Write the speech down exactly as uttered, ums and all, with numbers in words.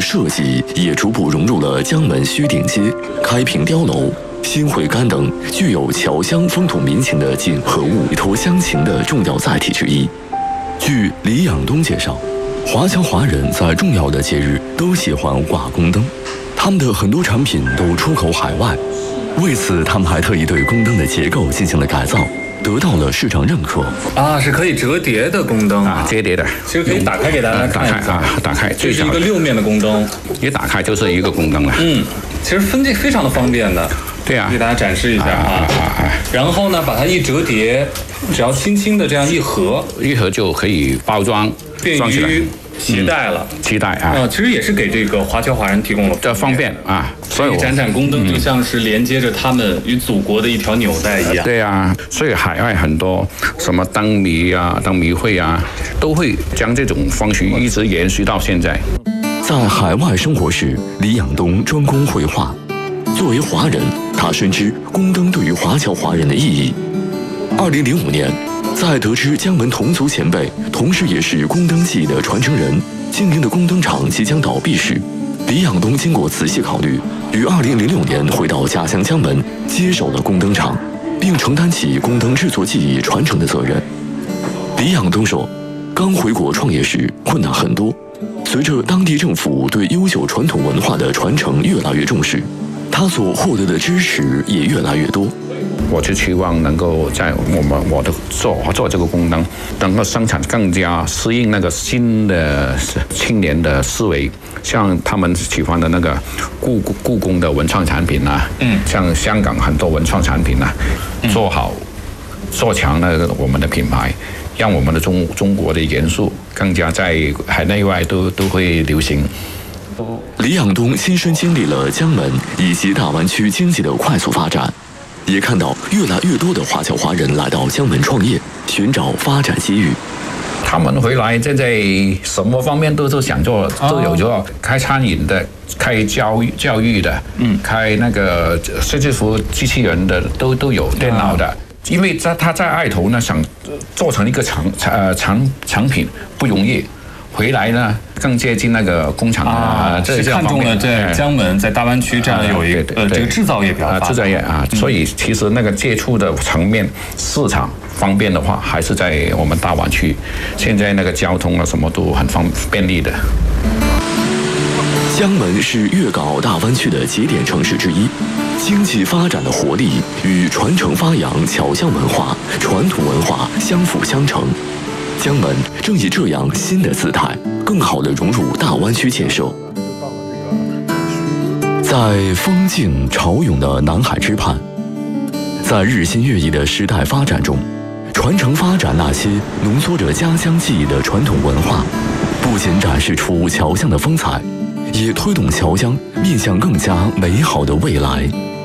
设计也逐步融入了江门须顶街、开平碉楼、新会杆等具有侨乡风土民情的锦和物托乡情的重要载体之一。据李养东介绍，华侨华人在重要的节日都喜欢挂宫灯，他们的很多产品都出口海外。为此，他们还特意对宫灯的结构进行了改造，得到了市场认可。 啊，是可以折叠的宫灯啊，折叠的， 其实可以打开给大家看一下啊，打开， 这是一个六面的宫灯， 一打开就是一个宫灯了。 嗯，其实分界非常的方便的。 对啊， 给大家展示一下啊， 啊啊然后呢，把它一折叠，只要轻轻的这样一合， 一合就可以包装， 便于携带了。 携带啊， 啊，其实也是给这个华侨华人提供了这方便啊。 所以展展宫灯就像是连接着他们与祖国的一条纽带一样。 对啊，所以海外很多什么灯谜啊、灯谜会啊，都会将这种风俗一直延续到现在。 在海外生活时，李养东专攻绘画。作为华人，他深知宫灯对于华侨华人的意义。二零零五年，在得知江门同族前辈，同时也是宫灯技艺的传承人，经营的宫灯厂即将倒闭时，李养东经过仔细考虑，于二零零六年回到家乡江门，接手了宫灯厂，并承担起宫灯制作技艺传承的责任。李养东说，刚回国创业时困难很多，随着当地政府对优秀传统文化的传承越来越重视，他所获得的支持也越来越多。 我就期望能够在我们我的做做这个宫灯，能够生产更加适应那个新的青年的思维，像他们喜欢的那个故故宫的文创产品啊，嗯，像香港很多文创产品啊，做好做强那个我们的品牌，让我们的中中国的元素更加在海内外都都会流行。 李养东亲身经历了江门以及大湾区经济的快速发展，也看到越来越多的华侨华人来到江门创业，寻找发展机遇。 他们回来现在什么方面都是想做，都有做开餐饮的、开教育教育的，嗯，开那个设计服机器人的都都有，电脑的。因为在他在爱头呢，想做成一个产呃产产品不容易。回来呢，更接近那个工厂啊，是看中了在江门、在大湾区这样有一个呃这个制造业比较发达， 制造业啊，所以其实那个接触的层面、市场方便的话，还是在我们大湾区。现在那个交通啊，什么都很方便利的。 江门是粤港澳大湾区的节点城市之一，经济发展的活力与传承发扬侨乡文化、传统文化相辅相成。江门正以这样新的姿态，更好地融入大湾区建设。在风静潮涌的南海之畔，在日新月异的时代发展中，传承发展那些浓缩着家乡记忆的传统文化，不仅展示出侨乡的风采，也推动侨乡面向更加美好的未来。